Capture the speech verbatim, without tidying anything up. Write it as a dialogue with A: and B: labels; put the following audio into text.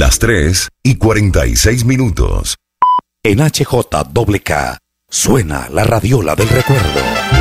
A: Las tres y cuarenta y seis minutos.
B: En H J K K suena la radiola del recuerdo.